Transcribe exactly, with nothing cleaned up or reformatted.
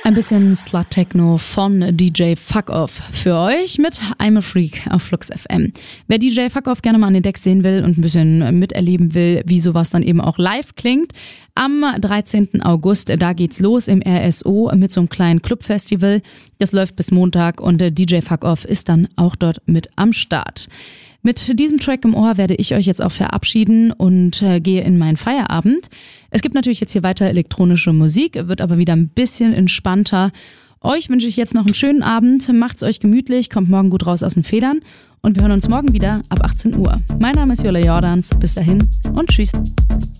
Ein bisschen Slut-Techno von D J Fuck Off für euch mit I'm a Freak auf Flux F M. Wer D J Fuck Off gerne mal an den Decks sehen will und ein bisschen miterleben will, wie sowas dann eben auch live klingt, am dreizehnten August, da geht's los im R S O mit so einem kleinen Clubfestival. Das läuft bis Montag und D J Fuck Off ist dann auch dort mit am Start. Mit diesem Track im Ohr werde ich euch jetzt auch verabschieden und äh, gehe in meinen Feierabend. Es gibt natürlich jetzt hier weiter elektronische Musik, wird aber wieder ein bisschen entspannter. Euch wünsche ich jetzt noch einen schönen Abend, macht's euch gemütlich, kommt morgen gut raus aus den Federn und wir hören uns morgen wieder ab achtzehn Uhr. Mein Name ist Jola Jordans, bis dahin und tschüss.